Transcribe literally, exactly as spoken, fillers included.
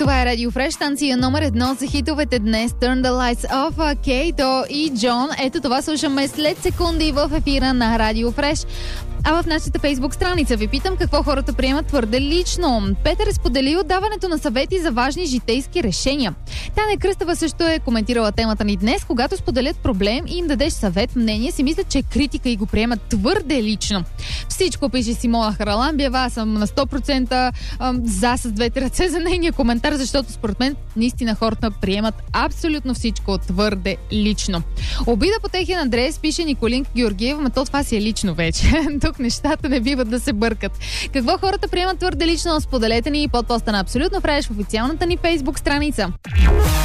Това е Радио Фреш, станция номер едно за хитовете днес. Turn the Lights Off, Кейто и Джон. Ето това слушаме след секунди в ефира на Радио Фреш. А в нашата фейсбук страница ви питам какво хората приемат твърде лично. Петър е споделил даването на съвети за важни житейски решения. Таня Кръстева също е коментирала темата ни днес. Когато споделят проблем и им дадеш съвет, мнение, си мислят, че е критика и го приемат твърде лично. Всичко пише Симона Хараламбиева. Аз съм на сто процента за с двете ръце за нейния коментар, защото според мен наистина хората приемат абсолютно всичко твърде лично. Обида по техен адрес, пише Николин Георгиев, но то това си е лично вече. Тук нещата не биват да се бъркат. Какво хората приемат твърде лично, споделете ни под поста на Абсолютно Фреш в официалната ни фейсбук страница.